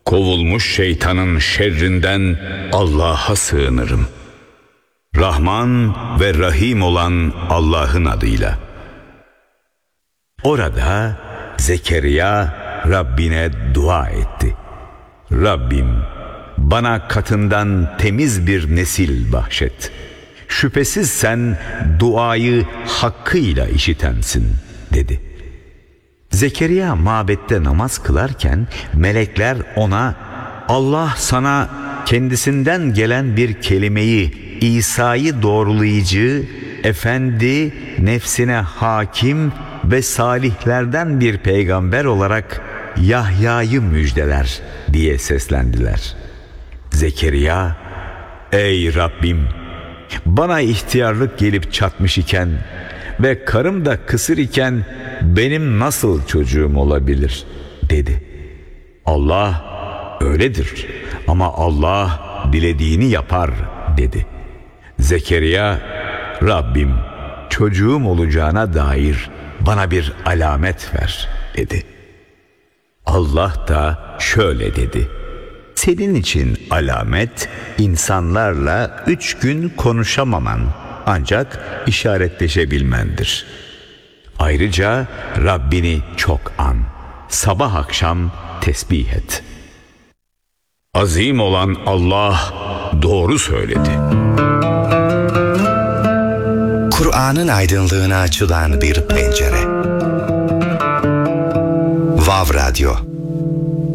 Kovulmuş şeytanın şerrinden Allah'a sığınırım. Rahman ve Rahim olan Allah'ın adıyla. Orada Zekeriya Rabbine dua etti. Rabbim, bana katından temiz bir nesil bahşet. Şüphesiz sen duayı hakkıyla işitensin dedi. Zekeriya mabette namaz kılarken melekler ona Allah sana kendisinden gelen bir kelimeyi İsa'yı doğrulayıcı, efendi, nefsine hakim ve salihlerden bir peygamber olarak Yahya'yı müjdeler diye seslendiler. Zekeriya, ey Rabbim, bana ihtiyarlık gelip çatmış iken ve karım da kısır iken benim nasıl çocuğum olabilir dedi. Allah öyledir ama Allah dilediğini yapar dedi. Zekeriya, Rabbim çocuğum olacağına dair bana bir alamet ver dedi. Allah da şöyle dedi. Senin için alamet insanlarla 3 gün konuşamaman, ancak işaretleşebilmendir. Ayrıca Rabbini çok an, sabah akşam tesbih et. Azim olan Allah doğru söyledi. Kur'an'ın aydınlığına açılan bir pencere. Vav Radyo.